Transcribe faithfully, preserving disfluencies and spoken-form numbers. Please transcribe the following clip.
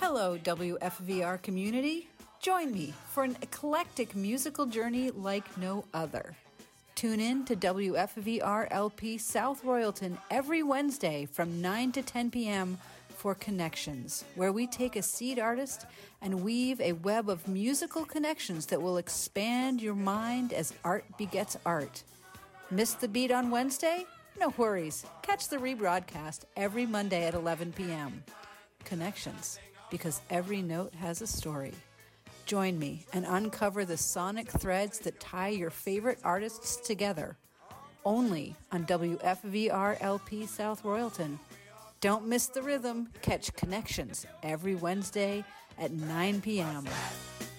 Hello, W F V R community. Join me for an eclectic musical journey like no other. Tune in to W F V R L P South Royalton every Wednesday from nine to ten p.m. for Connections, where we take a seed artist and weave a web of musical connections that will expand your mind as art begets art. Miss the beat on Wednesday? No worries. Catch the rebroadcast every Monday at eleven p.m. Connections, because every note has a story. Join me and uncover the sonic threads that tie your favorite artists together. Only on W F V R L P South Royalton. Don't miss the rhythm. Catch Connections every Wednesday at nine p.m.